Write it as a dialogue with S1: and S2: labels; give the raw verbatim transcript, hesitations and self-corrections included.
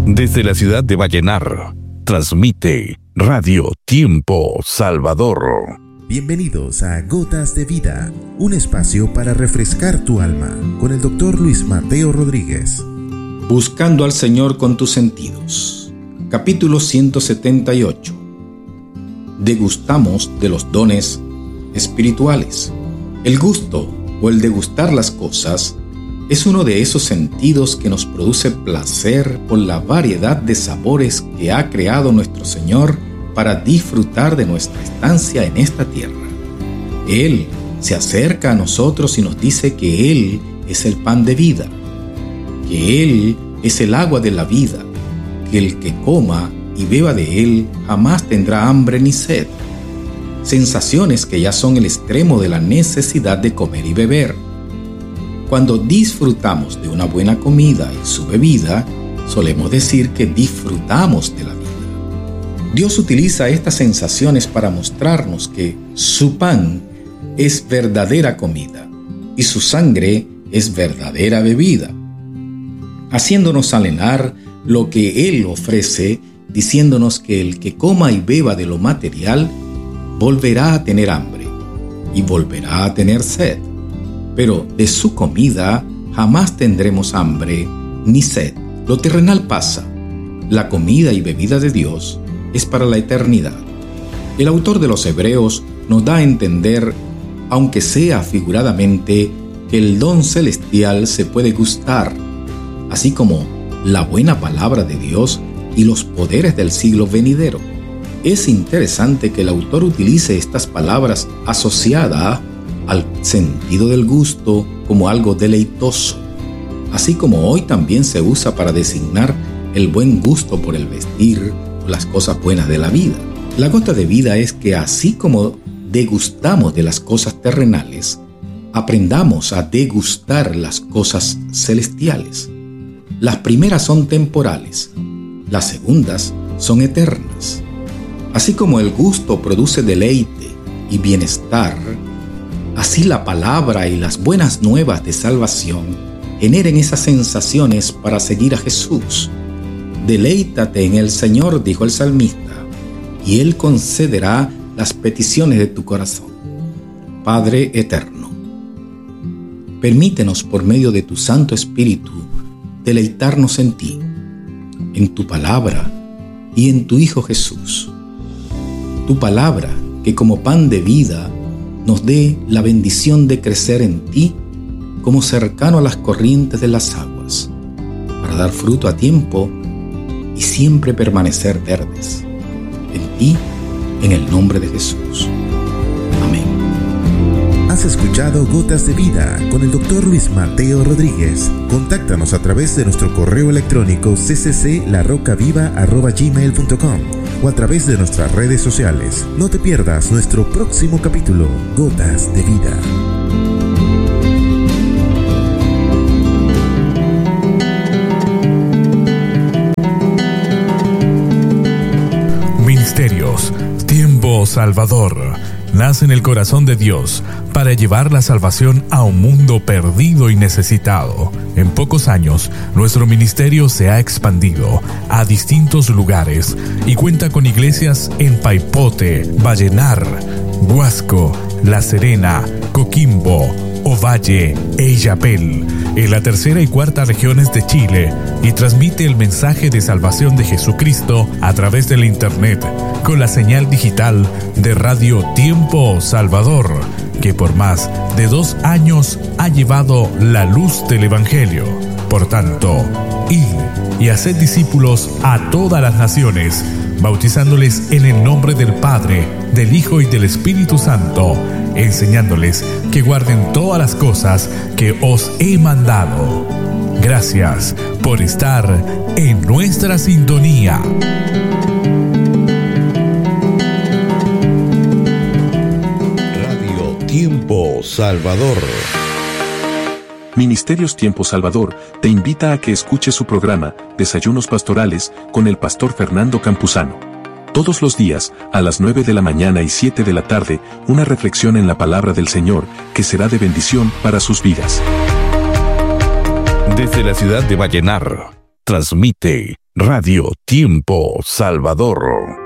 S1: Desde la ciudad de Vallenar, transmite Radio Tiempo Salvador.
S2: Bienvenidos a Gotas de Vida, un espacio para refrescar tu alma, con el doctor Luis Mateo Rodríguez.
S3: Buscando al Señor con tus sentidos. Capítulo ciento setenta y ocho. Degustamos de los dones espirituales. El gusto o el degustar las cosas es uno de esos sentidos que nos produce placer por la variedad de sabores que ha creado nuestro Señor para disfrutar de nuestra estancia en esta tierra. Él se acerca a nosotros y nos dice que Él es el pan de vida, que Él es el agua de la vida, que el que coma y beba de Él jamás tendrá hambre ni sed. Sensaciones que ya son el extremo de la necesidad de comer y beber. Cuando disfrutamos de una buena comida y su bebida, solemos decir que disfrutamos de la vida. Dios utiliza estas sensaciones para mostrarnos que su pan es verdadera comida y su sangre es verdadera bebida, haciéndonos anhelar lo que Él ofrece, diciéndonos que el que coma y beba de lo material volverá a tener hambre y volverá a tener sed. Pero de su comida jamás tendremos hambre ni sed. Lo terrenal pasa. La comida y bebida de Dios es para la eternidad. El autor de los Hebreos nos da a entender, aunque sea figuradamente, que el don celestial se puede gustar, así como la buena palabra de Dios y los poderes del siglo venidero. Es interesante que el autor utilice estas palabras asociadas al sentido del gusto como algo deleitoso, así como hoy también se usa para designar el buen gusto por el vestir o las cosas buenas de la vida. La gota de vida es que así como degustamos de las cosas terrenales, aprendamos a degustar las cosas celestiales. Las primeras son temporales, las segundas son eternas. Así como el gusto produce deleite y bienestar, así la palabra y las buenas nuevas de salvación generen esas sensaciones para seguir a Jesús. Deleítate en el Señor, dijo el salmista, y Él concederá las peticiones de tu corazón. Padre eterno, permítenos por medio de tu Santo Espíritu deleitarnos en ti, en tu palabra y en tu Hijo Jesús. Tu palabra que como pan de vida nos dé la bendición de crecer en ti como cercano a las corrientes de las aguas, para dar fruto a tiempo y siempre permanecer verdes. En ti, en el nombre de Jesús. Amén.
S2: Has escuchado Gotas de Vida con el doctor Luis Mateo Rodríguez. Contáctanos a través de nuestro correo electrónico c c c la roca viva arroba gmail punto com o a través de nuestras redes sociales. No te pierdas nuestro próximo capítulo, Gotas de Vida.
S1: Ministerios Tiempo Salvador nace en el corazón de Dios para llevar la salvación a un mundo perdido y necesitado. En pocos años, nuestro ministerio se ha expandido a distintos lugares y cuenta con iglesias en Paipote, Vallenar, Huasco, La Serena, Coquimbo, Ovalle e Illapel, en la tercera y cuarta regiones de Chile, y transmite el mensaje de salvación de Jesucristo a través del Internet, con la señal digital de Radio Tiempo Salvador, que por más de dos años ha llevado la luz del Evangelio. Por tanto, id y haced discípulos a todas las naciones, bautizándoles en el nombre del Padre, del Hijo y del Espíritu Santo, enseñándoles que guarden todas las cosas que os he mandado. Gracias por estar en nuestra sintonía.
S2: Radio Tiempo Salvador.
S4: Ministerios Tiempo Salvador te invita a que escuches su programa Desayunos Pastorales con el pastor Fernando Campuzano. Todos los días, a las nueve de la mañana y siete de la tarde, una reflexión en la palabra del Señor que será de bendición para sus vidas.
S1: Desde la ciudad de Vallenar, transmite
S5: Radio Tiempo Salvador.